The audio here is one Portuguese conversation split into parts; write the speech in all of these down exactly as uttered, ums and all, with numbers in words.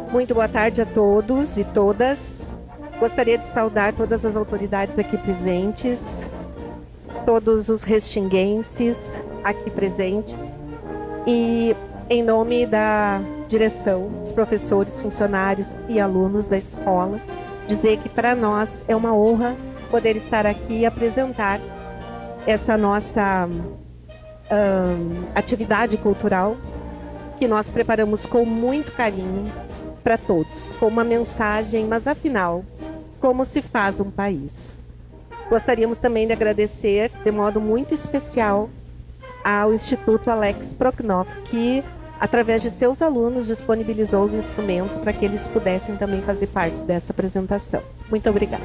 Muito boa tarde a todos e todas. Gostaria de saudar todas as autoridades aqui presentes, todos os restinguenses aqui presentes e, em nome da direção, dos professores, funcionários e alunos da escola, dizer que para nós é uma honra poder estar aqui e apresentar essa nossa hum, atividade cultural que nós preparamos com muito carinho para todos, com uma mensagem, mas afinal, como se faz um país. Gostaríamos também de agradecer de modo muito especial ao Instituto Alex Proknoff, que através de seus alunos disponibilizou os instrumentos para que eles pudessem também fazer parte dessa apresentação. Muito obrigada.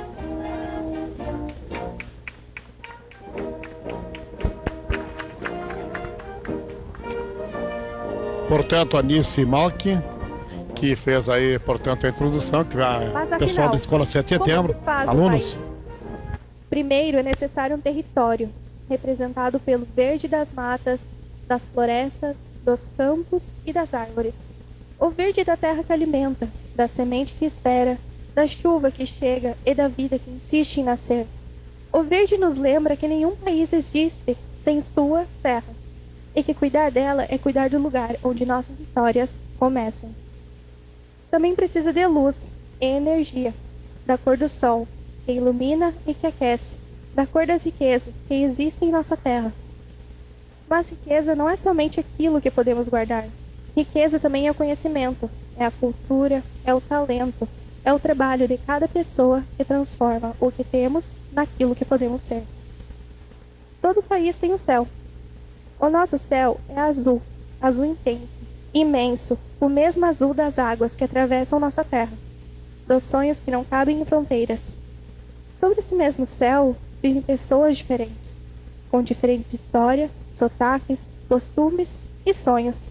Portanto, Anice Malk, que fez aí, portanto, a introdução, que é pessoal da Escola sete de Setembro, alunos. Primeiro, é necessário um território, representado pelo verde das matas, das florestas, dos campos e das árvores. O verde da terra que alimenta, da semente que espera, da chuva que chega e da vida que insiste em nascer. O verde nos lembra que nenhum país existe sem sua terra, e que cuidar dela é cuidar do lugar onde nossas histórias começam. Também precisa de luz e energia, da cor do sol, que ilumina e que aquece, da cor das riquezas que existem em nossa terra. Mas riqueza não é somente aquilo que podemos guardar. Riqueza também é o conhecimento, é a cultura, é o talento, é o trabalho de cada pessoa que transforma o que temos naquilo que podemos ser. Todo país tem o céu. O nosso céu é azul, azul intenso, imenso, o mesmo azul das águas que atravessam nossa terra, dos sonhos que não cabem em fronteiras. Sobre esse mesmo céu vivem pessoas diferentes, com diferentes histórias, sotaques, costumes e sonhos.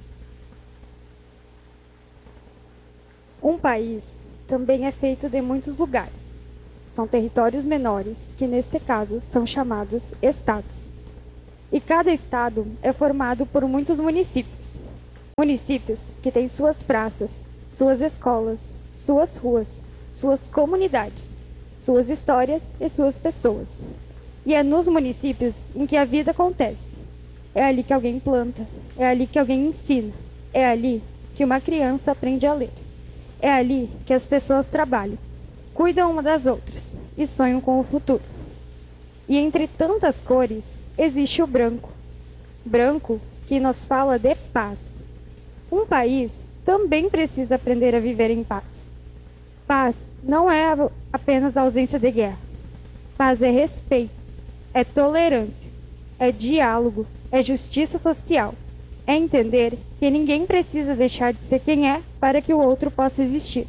Um país também é feito de muitos lugares. São territórios menores, que neste caso são chamados estados. E cada estado é formado por muitos municípios. Municípios que têm suas praças, suas escolas, suas ruas, suas comunidades, suas histórias e suas pessoas. E é nos municípios em que a vida acontece. É ali que alguém planta, é ali que alguém ensina, é ali que uma criança aprende a ler. É ali que as pessoas trabalham, cuidam uma das outras e sonham com o futuro. E entre tantas cores, existe o branco. Branco que nos fala de paz. Um país também precisa aprender a viver em paz. Paz não é apenas ausência de guerra. Paz é respeito, é tolerância, é diálogo, é justiça social. É entender que ninguém precisa deixar de ser quem é para que o outro possa existir.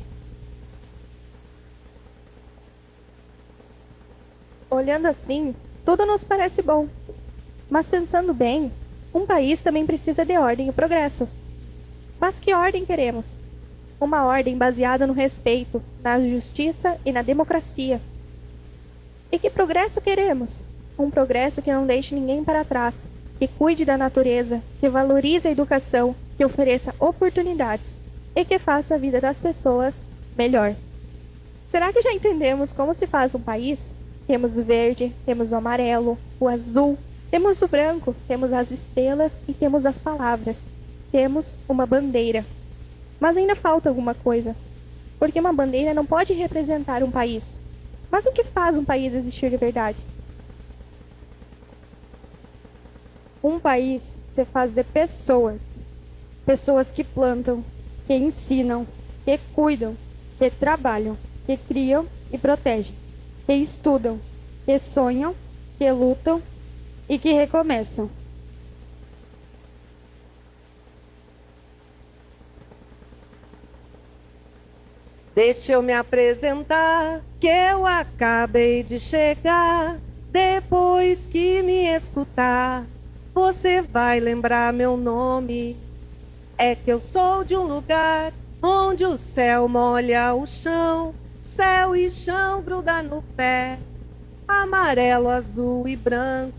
Olhando assim, tudo nos parece bom. Mas pensando bem, um país também precisa de ordem e progresso. Mas que ordem queremos? Uma ordem baseada no respeito, na justiça e na democracia. E que progresso queremos? Um progresso que não deixe ninguém para trás, que cuide da natureza, que valorize a educação, que ofereça oportunidades e que faça a vida das pessoas melhor. Será que já entendemos como se faz um país? Temos o verde, temos o amarelo, o azul, temos o branco, temos as estrelas e temos as palavras. Temos uma bandeira. Mas ainda falta alguma coisa, porque uma bandeira não pode representar um país. Mas o que faz um país existir de verdade? Um país se faz de pessoas. Pessoas que plantam, que ensinam, que cuidam, que trabalham, que criam e protegem, que estudam, que sonham, que lutam e que recomeçam. Deixa eu me apresentar, que eu acabei de chegar. Depois que me escutar, você vai lembrar meu nome. É que eu sou de um lugar onde o céu molha o chão, céu e chão gruda no pé, amarelo, azul e branco.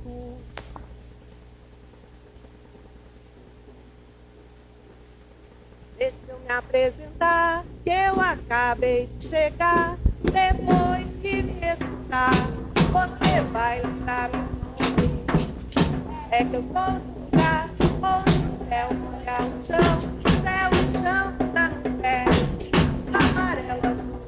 Deixa eu me apresentar, que eu acabei de chegar. Depois que me escutar, você vai lembrar meu nome. É que eu sou do lugar onde